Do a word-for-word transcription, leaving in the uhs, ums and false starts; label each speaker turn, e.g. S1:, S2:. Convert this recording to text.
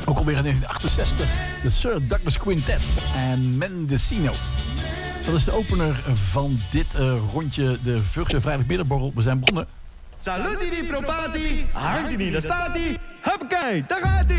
S1: Ook alweer in negentien achtenzestig. De Sir Douglas Quintet en Mendocino. Dat is de opener van dit uh, rondje, de Vugse Vrijdagmiddagborrel. We zijn begonnen.
S2: Salutini propati, hartini, daar staat hij. Huppakee, daar gaat hij.